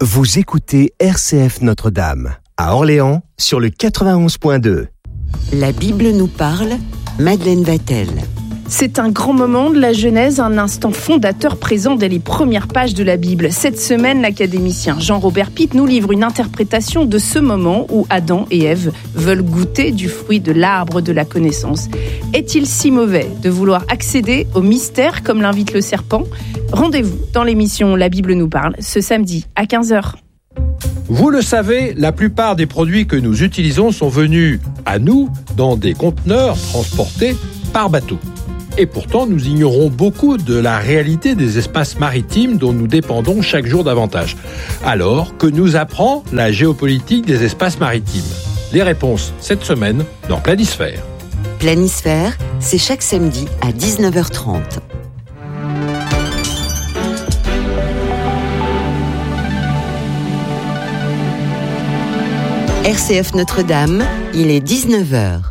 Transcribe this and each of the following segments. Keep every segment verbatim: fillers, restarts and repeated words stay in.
Vous écoutez R C F Notre-Dame, à Orléans, sur le quatre-vingt-onze point deux. La Bible nous parle, Madeleine Vatel. C'est un grand moment de la Genèse, un instant fondateur présent dès les premières pages de la Bible. Cette semaine, l'académicien Jean-Robert Pitt nous livre une interprétation de ce moment où Adam et Ève veulent goûter du fruit de l'arbre de la connaissance. Est-il si mauvais de vouloir accéder au mystère comme l'invite le serpent ? Rendez-vous dans l'émission La Bible nous parle, ce samedi à quinze heures. Vous le savez, la plupart des produits que nous utilisons sont venus à nous dans des conteneurs transportés par bateau. Et pourtant, nous ignorons beaucoup de la réalité des espaces maritimes dont nous dépendons chaque jour davantage. Alors, que nous apprend la géopolitique des espaces maritimes ? Les réponses cette semaine dans Planisphère. Planisphère, c'est chaque samedi à dix-neuf heures trente. R C F Notre-Dame, il est dix-neuf heures.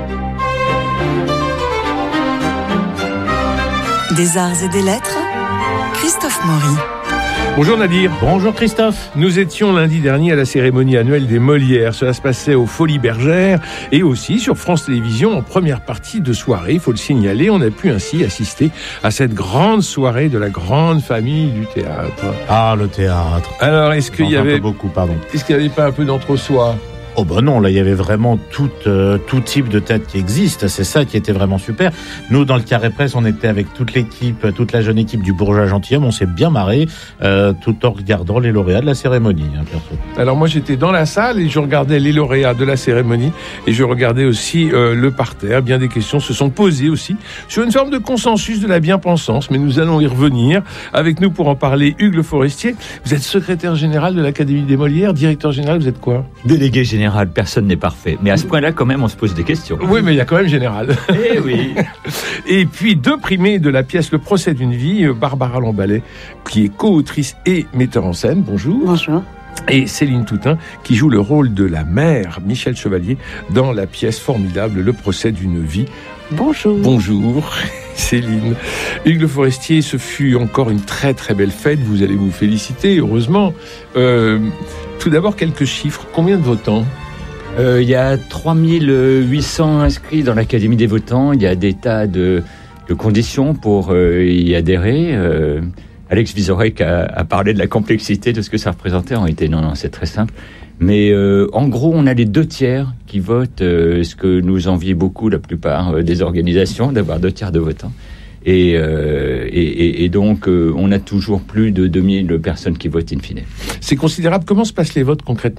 Des arts et des lettres, Christophe Maury. Bonjour Nadir. Bonjour Christophe. Nous étions lundi dernier à la cérémonie annuelle des Molières. Cela se passait aux Folies Bergères et aussi sur France Télévisions en première partie de soirée. Il faut le signaler, on a pu ainsi assister à cette grande soirée de la grande famille du théâtre. Ah, le théâtre. Alors, est-ce qu'il y avait beaucoup, pardon. Est-ce qu'il n'y avait pas un peu d'entre-soi ? Oh ben non, là il y avait vraiment tout, euh, tout type de théâtre qui existe, c'est ça qui était vraiment super. Nous dans le Carré Presse, on était avec toute l'équipe, toute la jeune équipe du Bourgeois Gentilhomme, on s'est bien marré euh, tout en regardant les lauréats de la cérémonie. Hein, perso. Alors moi j'étais dans la salle et je regardais les lauréats de la cérémonie et je regardais aussi euh, le parterre. Bien des questions se sont posées aussi sur une forme de consensus de la bien-pensance, mais nous allons y revenir. Avec nous pour en parler, Hugues Le Forestier. Vous êtes secrétaire général de l'Académie des Molières, directeur général, vous êtes quoi ? Délégué général. Personne n'est parfait. Mais à ce point-là, quand même, on se pose des questions. Oui, mais il y a quand même général. Eh oui. Et puis, deux primés de la pièce Le procès d'une vie, Barbara Lambalet, qui est co-autrice et metteur en scène. Bonjour. Bonjour. Et Céline Toutain, qui joue le rôle de la mère, Michel Chevalier, dans la pièce formidable Le procès d'une vie. Bonjour. Bonjour, Céline. Hugues Le Forestier, ce fut encore une très très belle fête. Vous allez vous féliciter, heureusement. Euh, tout d'abord, quelques chiffres. Combien de votants ? Euh, il y a trois mille huit cents inscrits dans l'Académie des votants. Il y a des tas de, de conditions pour euh, y adhérer. Euh, Alex Vizorek a, a parlé de la complexité de ce que ça représentait. En réalité, non, non, c'est très simple. Mais euh, en gros, on a les deux tiers qui votent, euh, ce que nous envie beaucoup la plupart euh, des organisations, d'avoir deux tiers de votants. Et, euh, et, et, et donc, euh, on a toujours plus de deux mille personnes qui votent in fine. C'est considérable. Comment se passent les votes concrètement ?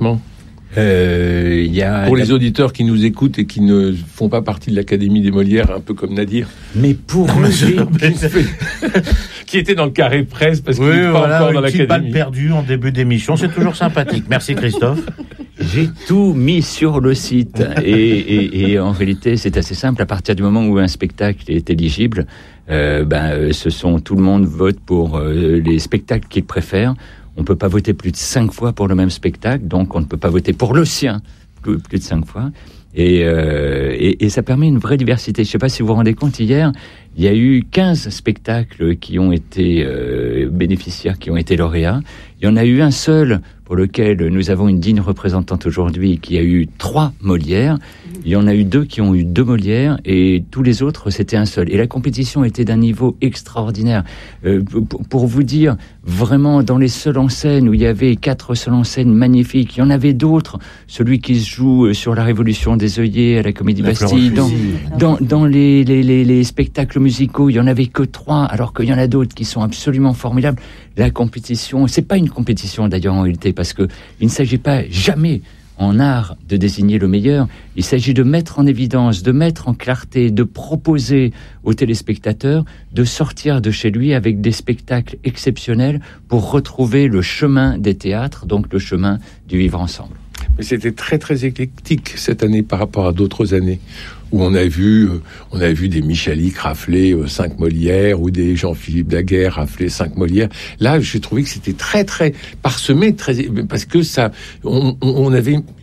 Euh, y a Pour la... les auditeurs qui nous écoutent et qui ne font pas partie de l'Académie des Molières, un peu comme Nadir. Mais pour lever... qui était dans le Carré Presse parce qu'il oui, n'est pas voilà, encore dans l'Académie. Une l'Académie. balle perdue en début d'émission, c'est toujours sympathique. Merci Christophe. J'ai tout mis sur le site et, et, et en réalité c'est assez simple. À partir du moment où un spectacle est éligible, euh, ben, ce sont tout le monde vote pour euh, les spectacles qu'il préfère. On ne peut pas voter plus de cinq fois pour le même spectacle, donc on ne peut pas voter pour le sien plus, plus de cinq fois. Et, euh, et, et ça permet une vraie diversité. Je ne sais pas si vous vous rendez compte, hier, il y a eu quinze spectacles qui ont été euh, bénéficiaires, qui ont été lauréats. Il y en a eu un seul pour lequel nous avons une digne représentante aujourd'hui qui a eu trois Molières. Il y en a eu deux qui ont eu deux Molières et tous les autres, c'était un seul. Et la compétition était d'un niveau extraordinaire. Euh, pour, pour vous dire, vraiment, dans les seuls en scène où il y avait quatre seuls en scène magnifiques, il y en avait d'autres. Celui qui se joue sur la Révolution des œillets à la Comédie la Bastille, dans, dans, dans les, les, les, les spectacles musicaux, il y en avait que trois, alors qu'il y en a d'autres qui sont absolument formidables. La compétition, c'est pas une compétition d'ailleurs en réalité, parce que il ne s'agit pas jamais en art de désigner le meilleur, il s'agit de mettre en évidence, de mettre en clarté, de proposer aux téléspectateurs de sortir de chez lui avec des spectacles exceptionnels pour retrouver le chemin des théâtres, donc le chemin du vivre ensemble. Mais c'était très très éclectique cette année par rapport à d'autres années où on a vu euh, on a vu des Michalik rafler euh, cinq Molières ou des Jean-Philippe Daguerre rafler cinq Molières. Là, j'ai trouvé que c'était très très parsemé, très parce que ça on, on avait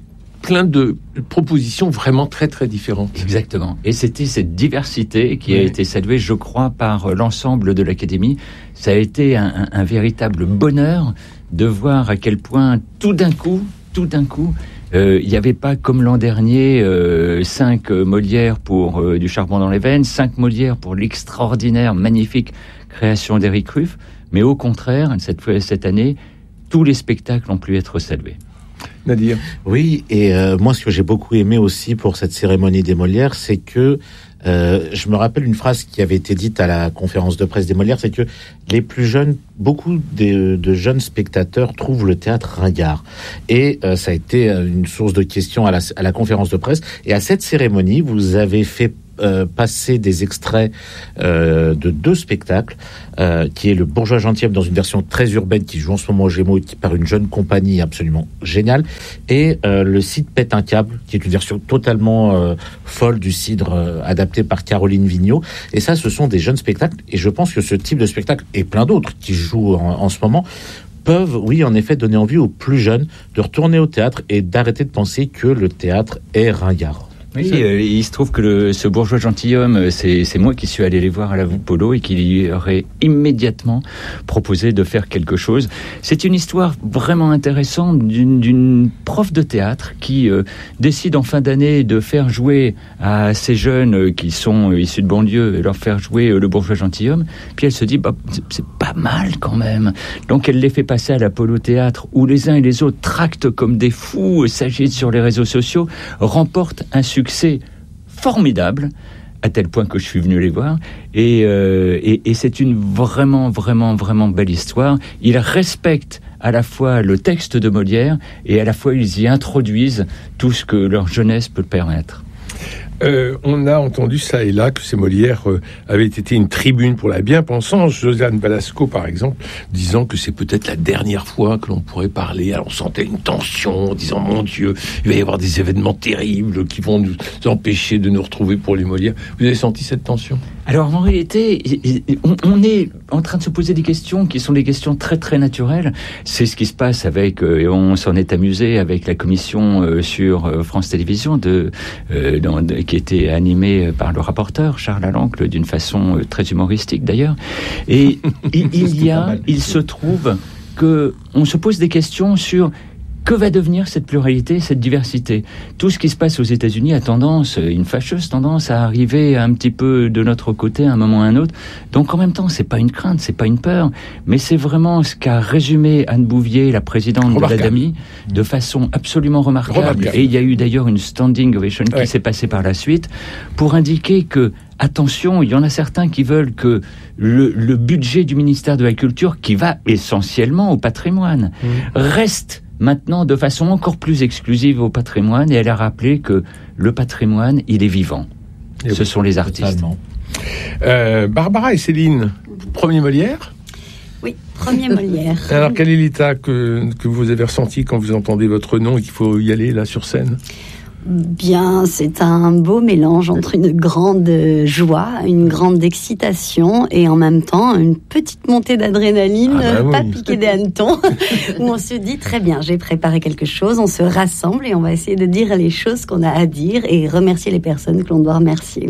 plein de propositions vraiment très très différentes. Exactement. Et c'était cette diversité qui oui. a été saluée, je crois, par l'ensemble de l'Académie. Ça a été un, un, un véritable bonheur de voir à quel point tout d'un coup, tout d'un coup, il euh, n'y avait pas comme l'an dernier euh, cinq euh, Molières pour euh, Du charbon dans les veines, cinq Molières pour l'extraordinaire, magnifique création d'Éric Ruff, mais au contraire, cette, cette année, tous les spectacles ont pu être salués. Nadir. Oui, et euh, moi, ce que j'ai beaucoup aimé aussi pour cette cérémonie des Molières, c'est que euh, je me rappelle une phrase qui avait été dite à la conférence de presse des Molières, c'est que les plus jeunes, beaucoup de, de jeunes spectateurs trouvent le théâtre ringard. Et euh, ça a été une source de questions à la, à la conférence de presse. Et à cette cérémonie, vous avez fait Euh, passer des extraits euh, de deux spectacles, euh, qui est le Bourgeois gentilhomme dans une version très urbaine qui joue en ce moment au Gémeaux qui, par une jeune compagnie absolument géniale, et euh, le Cidre pète un câble qui est une version totalement euh, folle du Cidre euh, adapté par Caroline Vigneault. Et ça, ce sont des jeunes spectacles, et je pense que ce type de spectacle et plein d'autres qui jouent en, en ce moment peuvent, oui, en effet, donner envie aux plus jeunes de retourner au théâtre et d'arrêter de penser que le théâtre est ringard. Oui, euh, il se trouve que le, ce Bourgeois gentilhomme, c'est, c'est moi qui suis allé les voir à la Voupolo et qui lui aurait immédiatement proposé de faire quelque chose. C'est une histoire vraiment intéressante d'une, d'une prof de théâtre qui euh, décide en fin d'année de faire jouer à ces jeunes euh, qui sont euh, issus de banlieue, et leur faire jouer euh, le Bourgeois gentilhomme. Puis elle se dit, bah, c'est, c'est pas mal quand même. Donc elle les fait passer à l'Apollo Théâtre, où les uns et les autres tractent comme des fous, s'agitent sur les réseaux sociaux, remportent un succès succès formidable, à tel point que je suis venu les voir, et, euh, et, et c'est une vraiment, vraiment, vraiment belle histoire. Ils respectent à la fois le texte de Molière, et à la fois ils y introduisent tout ce que leur jeunesse peut permettre. Euh, on a entendu ça et là que ces Molières euh, avaient été une tribune pour la bien-pensance. Josiane Balasco, par exemple, disant que c'est peut-être la dernière fois que l'on pourrait parler. Alors on sentait une tension, en disant, mon Dieu, il va y avoir des événements terribles qui vont nous empêcher de nous retrouver pour les Molières. Vous avez senti cette tension ? Alors en réalité, on, on est en train de se poser des questions qui sont des questions très très naturelles. C'est ce qui se passe avec, euh, et on s'en est amusé avec la commission euh, sur euh, France Télévisions, de, euh, dans, de, qui était animée par le rapporteur Charles Alancle, d'une façon euh, très humoristique d'ailleurs. Et il, il y a, il se trouve que on se pose des questions sur que va devenir cette pluralité, cette diversité ? Tout ce qui se passe aux États-Unis a tendance, une fâcheuse tendance, à arriver un petit peu de notre côté à un moment ou à un autre. Donc en même temps, c'est pas une crainte, c'est pas une peur, mais c'est vraiment ce qu'a résumé Anne Bouvier, la présidente remarquable. de l'A D A M I, de façon absolument remarquable. remarquable. Et il y a eu d'ailleurs une standing ovation ouais. qui s'est passée par la suite pour indiquer que attention, il y en a certains qui veulent que le, le budget du ministère de la Culture, qui va essentiellement au patrimoine, mmh. reste maintenant de façon encore plus exclusive au patrimoine, et elle a rappelé que le patrimoine, il est vivant. Et Ce oui, sont les artistes. Euh, Barbara et Céline, premier Molière ? Oui, premier Molière. Alors, quel est l'état que, que vous avez ressenti quand vous entendez votre nom et qu'il faut y aller là sur scène ? Bien, c'est un beau mélange entre une grande joie, une grande excitation et en même temps une petite montée d'adrénaline, ah bah pas oui. piquée des hannetons, où on se dit très bien, j'ai préparé quelque chose, on se rassemble et on va essayer de dire les choses qu'on a à dire et remercier les personnes que l'on doit remercier.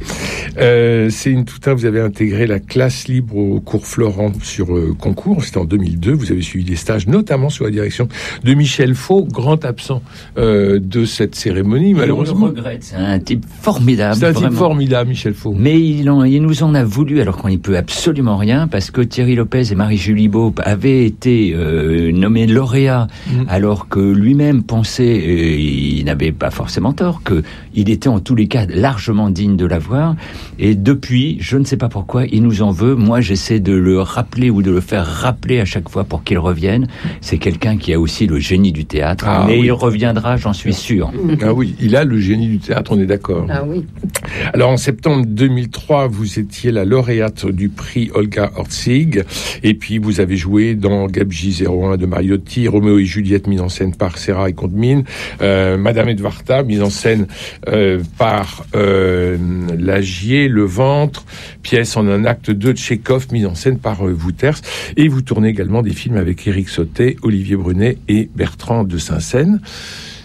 Euh, c'est une tout un, vous avez intégré la classe libre au cours Florent sur euh, concours, c'était en deux mille deux, vous avez suivi des stages notamment sous la direction de Michel Faux, grand absent euh, de cette cérémonie, malheureusement. On le regrette, c'est un type formidable. C'est un vraiment. type formidable, Michel Faux. Mais il, en, il nous en a voulu, alors qu'on n'y peut absolument rien, parce que Thierry Lopez et Marie-Julie Beaupe avaient été euh, nommés lauréats, mmh. alors que lui-même pensait, et il n'avait pas forcément tort, qu'il était en tous les cas largement digne de l'avoir. Et depuis, je ne sais pas pourquoi, il nous en veut. Moi, j'essaie de le rappeler ou de le faire rappeler à chaque fois pour qu'il revienne. C'est quelqu'un qui a aussi le génie du théâtre. Ah, mais oui. il reviendra, j'en suis sûr. Ah oui, il a le génie du théâtre, on est d'accord. Ah oui. Alors, en septembre deux mille trois, vous étiez la lauréate du prix Olga Ortzig. Et puis, vous avez joué dans Gabji zéro un de Mariotti, Roméo et Juliette, mise en scène par Serra et Condamine, euh, Madame Edvarda, mise en scène euh, par euh, Lagier, Le Ventre, pièce en un acte deux de Tchekhov, mise en scène par euh, Wouters. Et vous tournez également des films avec Éric Sautet, Olivier Brunet et Bertrand de Saint-Seine.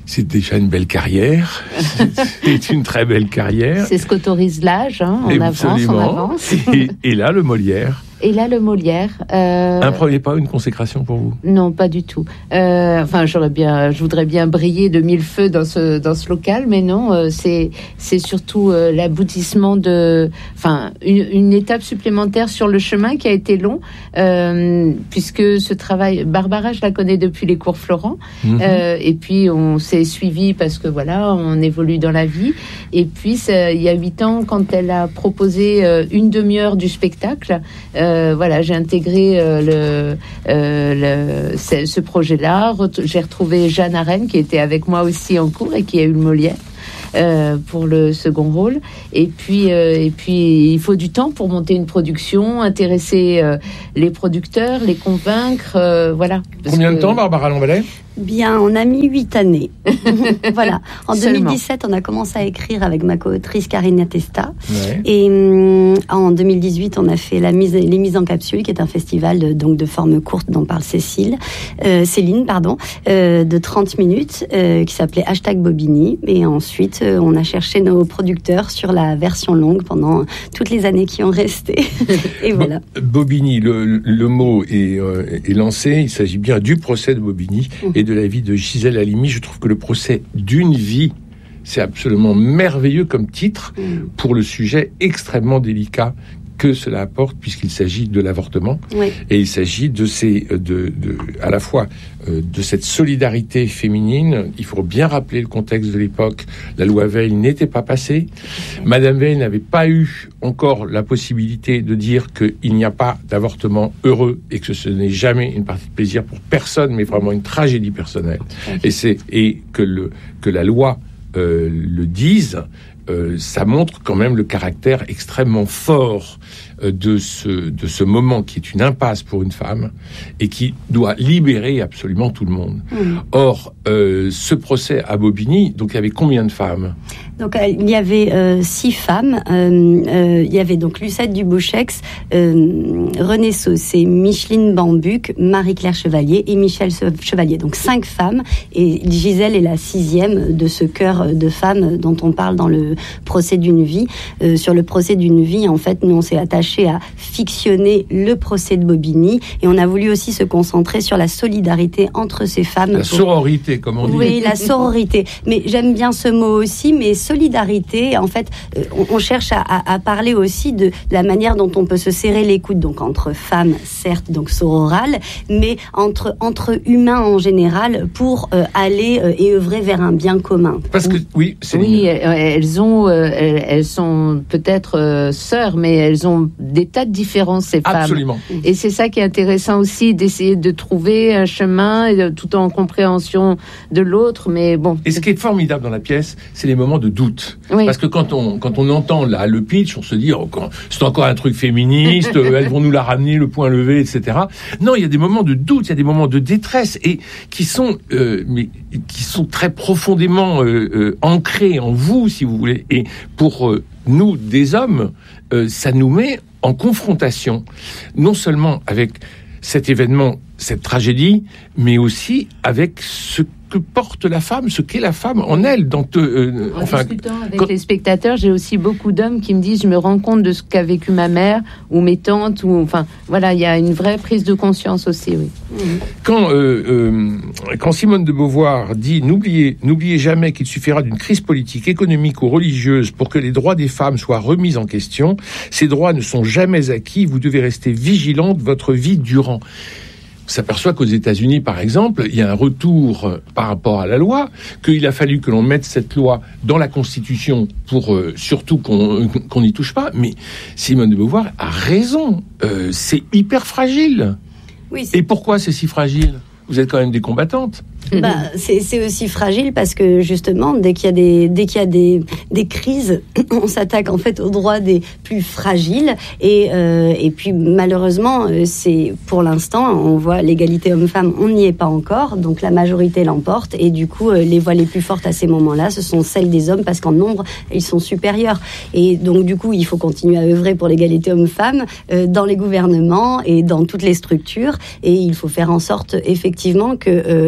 c'est déjà une belle carrière. C'est une très belle carrière. C'est ce qu'autorise l'âge, hein, on Absolument. avance, on avance. Et, et là, le Molière. Et là, le Molière. Euh... Un premier pas, une consécration pour vous? Non, pas du tout. Euh, enfin, j'aurais bien, je voudrais bien briller de mille feux dans ce dans ce local, mais non, euh, c'est c'est surtout euh, l'aboutissement de, enfin, une, une étape supplémentaire sur le chemin qui a été long, euh, puisque ce travail, Barbara, je la connais depuis les cours Florent, mm-hmm. euh, et puis on s'est suivi parce que voilà, on évolue dans la vie, et puis ça, il y a huit ans, quand elle a proposé euh, une demi-heure du spectacle. Euh, Euh, voilà, j'ai intégré euh, le, euh, le, ce, ce projet-là. Ret- j'ai retrouvé Jeanne Arène qui était avec moi aussi en cours et qui a eu le Molière euh, pour le second rôle. Et puis, euh, et puis, il faut du temps pour monter une production, intéresser euh, les producteurs, les convaincre. Euh, voilà. Combien que... de temps, Barbara Lambalet? Bien, on a mis huit années. Voilà. En Seulement. deux mille dix-sept, on a commencé à écrire avec ma co-autrice Karine Testa. Ouais. Et hum, en deux mille dix-huit, on a fait la mise, les Mises en Capsule, qui est un festival de, donc de forme courte dont parle Cécile, euh, Céline, pardon, euh, de trente minutes, euh, qui s'appelait Hashtag Bobigny. Et ensuite, euh, on a cherché nos producteurs sur la version longue pendant toutes les années qui ont resté. Et voilà. Bo- Bobigny, le, le mot est, euh, est lancé. Il s'agit bien du procès de Bobigny mmh. et de la vie de Gisèle Halimi. Je trouve que le procès d'une vie, c'est absolument merveilleux comme titre pour le sujet extrêmement délicat que cela apporte, puisqu'il s'agit de l'avortement. Oui. Et il s'agit de ces, de, de, à la fois euh, de cette solidarité féminine. Il faut bien rappeler le contexte de l'époque. La loi Veil n'était pas passée. Madame Veil n'avait pas eu encore la possibilité de dire qu'il n'y a pas d'avortement heureux et que ce n'est jamais une partie de plaisir pour personne, mais vraiment une tragédie personnelle. Et c'est, et que le, que la loi euh, le dise, Euh, ça montre quand même le caractère extrêmement fort euh, de ce de ce moment qui est une impasse pour une femme et qui doit libérer absolument tout le monde. Mmh. Or, euh, ce procès à Bobigny, donc il y avait combien de femmes? Donc euh, il y avait euh, six femmes. Euh, euh, il y avait donc Lucette Dubouchex, euh, Renée Saucé, Micheline Bambuc, Marie-Claire Chevalier et Michel Chevalier. Donc cinq femmes. Et Gisèle est la sixième de ce chœur de femmes dont on parle dans le procès d'une vie. Euh, sur le procès d'une vie, en fait, nous on s'est attaché à fictionner le procès de Bobigny et on a voulu aussi se concentrer sur la solidarité entre ces femmes. La pour... sororité, comme on dit. Oui, la sororité. Mais j'aime bien ce mot aussi, mais solidarité, en fait, euh, on, on cherche à, à, à parler aussi de la manière dont on peut se serrer les coudes, donc entre femmes, certes, donc sororales, mais entre, entre humains en général, pour euh, aller euh, et œuvrer vers un bien commun. Parce que, oui, c'est oui, elles, elles ont, euh, elles, elles sont peut-être euh, sœurs, mais elles ont des tas de différences, ces femmes. Absolument. Et c'est ça qui est intéressant aussi, d'essayer de trouver un chemin, et de, tout en compréhension de l'autre, mais bon. Et ce qui est formidable dans la pièce, c'est les moments de doute. Oui. Parce que quand on, quand on entend là, le pitch, on se dit, oh, c'est encore un truc féministe, elles vont nous la ramener, le point levé, et cetera. Non, il y a des moments de doute, il y a des moments de détresse, et qui sont, euh, mais, qui sont très profondément euh, euh, ancrés en vous, si vous voulez. Et pour euh, nous, des hommes, euh, ça nous met en confrontation, non seulement avec cet événement, cette tragédie, mais aussi avec ce que porte la femme, ce qu'est la femme en elle. Dans te, euh, en enfin, discutant avec quand... les spectateurs, j'ai aussi beaucoup d'hommes qui me disent, je me rends compte de ce qu'a vécu ma mère ou mes tantes, ou enfin voilà, il y a une vraie prise de conscience aussi. Oui. Mmh. Quand euh, euh, quand Simone de Beauvoir dit, n'oubliez n'oubliez jamais qu'il suffira d'une crise politique, économique ou religieuse pour que les droits des femmes soient remis en question. Ces droits ne sont jamais acquis. Vous devez rester vigilante votre vie durant. On s'aperçoit qu'aux États-Unis, par exemple, il y a un retour par rapport à la loi, qu'il a fallu que l'on mette cette loi dans la Constitution pour euh, surtout qu'on qu'on n'y touche pas. Mais Simone de Beauvoir a raison, euh, c'est hyper fragile. Oui, c'est... Et pourquoi c'est si fragile ? Vous êtes quand même des combattantes. Bah, c'est, c'est aussi fragile parce que justement, dès qu'il y a des, dès qu'il y a des, des crises, on s'attaque en fait aux droits des plus fragiles. Et, euh, et puis malheureusement, c'est pour l'instant, on voit l'égalité homme-femme, on n'y est pas encore. Donc la majorité l'emporte. Et du coup, les voix les plus fortes à ces moments-là, ce sont celles des hommes parce qu'en nombre, ils sont supérieurs. Et donc du coup, il faut continuer à œuvrer pour l'égalité homme-femme euh, dans les gouvernements et dans toutes les structures. Et il faut faire en sorte effectivement que euh, on soit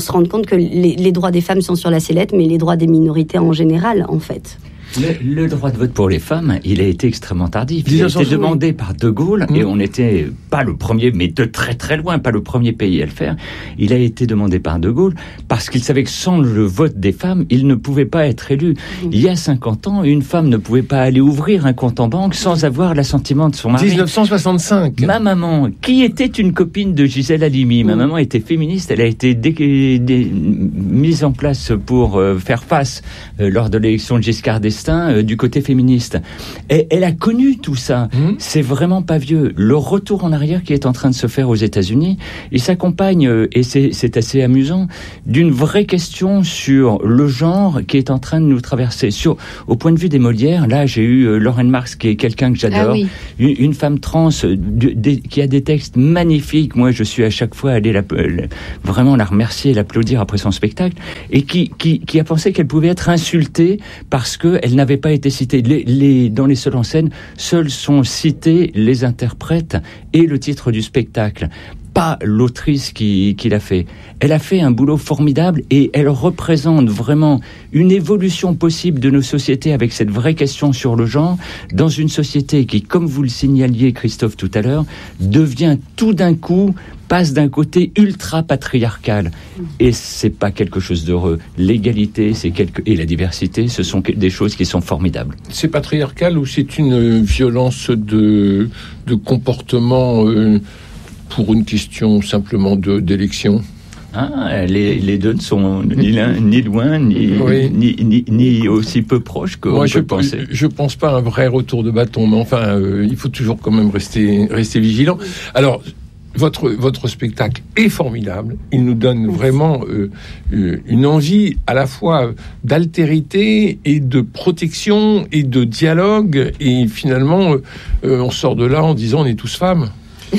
se rendre compte que les, les droits des femmes sont sur la sellette, mais les droits des minorités en général, en fait. Le, le droit de vote pour les femmes, il a été extrêmement tardif. Il a été demandé par De Gaulle, mmh. et on n'était pas le premier, mais de très très loin, pas le premier pays à le faire. Il a été demandé par De Gaulle parce qu'il savait que sans le vote des femmes, il ne pouvait pas être élu. Mmh. Il y a cinquante ans, une femme ne pouvait pas aller ouvrir un compte en banque sans avoir l'assentiment de son mari. dix-neuf cent soixante-cinq. Ma maman, qui était une copine de Gisèle Halimi, mmh. ma maman était féministe, elle a été dé- dé- mise en place pour euh, faire face euh, lors de l'élection de Giscard d'Estaing Euh, du côté féministe. Et elle a connu tout ça. Mmh. C'est vraiment pas vieux. Le retour en arrière qui est en train de se faire aux États-Unis, il s'accompagne, euh, et c'est, c'est assez amusant, d'une vraie question sur le genre qui est en train de nous traverser. Sur, au point de vue des Molières, là, j'ai eu euh, Lauren Marx, qui est quelqu'un que j'adore, ah oui. une, une femme trans euh, de, de, qui a des textes magnifiques. Moi, je suis à chaque fois allé la, la, vraiment la remercier et l'applaudir après son spectacle, et qui, qui, qui a pensé qu'elle pouvait être insultée parce qu'elle n'avait pas été citée. Les, les, dans les seuls en scène, seuls sont cités les interprètes et le titre du spectacle, pas l'autrice qui, qui l'a fait. Elle a fait un boulot formidable et elle représente vraiment une évolution possible de nos sociétés avec cette vraie question sur le genre, dans une société qui, comme vous le signaliez, Christophe, tout à l'heure, devient tout d'un coup, passe d'un côté ultra patriarcal. Et c'est pas quelque chose d'heureux. L'égalité, c'est quelque... et la diversité, ce sont des choses qui sont formidables. C'est patriarcal ou c'est une violence de, de comportement euh, pour une question simplement de, d'élection? Ah, les, les deux ne sont ni l'un ni loin, ni, oui. ni, ni, ni aussi peu proches qu'on Moi, peut je, penser. Je pense pas à un vrai retour de bâton, mais enfin, euh, il faut toujours quand même rester, rester vigilant. Alors, votre, votre spectacle est formidable. Il nous donne vraiment euh, une envie à la fois d'altérité et de protection et de dialogue. Et finalement, euh, on sort de là en disant on est tous femmes.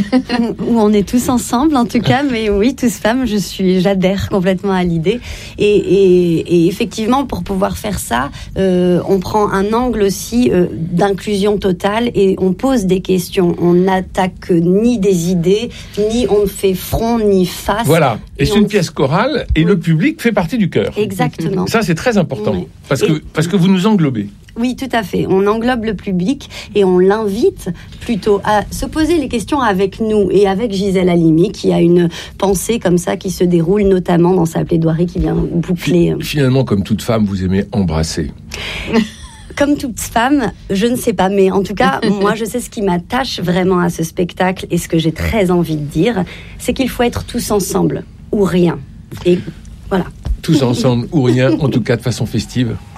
Où on est tous ensemble en tout cas, mais oui, tous femmes, je suis, j'adhère complètement à l'idée. Et, et, et effectivement, pour pouvoir faire ça, euh, on prend un angle aussi euh, d'inclusion totale et on pose des questions. On n'attaque ni des idées, ni on ne fait front ni face. Voilà. Et, et c'est on... une pièce chorale et oui. le public fait partie du chœur. Exactement. Ça, c'est très important oui. parce que et... parce que vous nous englobez. Oui, tout à fait. On englobe le public et on l'invite plutôt à se poser les questions avec nous et avec Gisèle Halimi, qui a une pensée comme ça qui se déroule notamment dans sa plaidoirie qui vient boucler. Finalement, comme toute femme, vous aimez embrasser. Comme toute femme, je ne sais pas, mais en tout cas, moi, je sais ce qui m'attache vraiment à ce spectacle et ce que j'ai très envie de dire, c'est qu'il faut être tous ensemble ou rien. Et voilà. Tous ensemble ou rien, en tout cas de façon festive.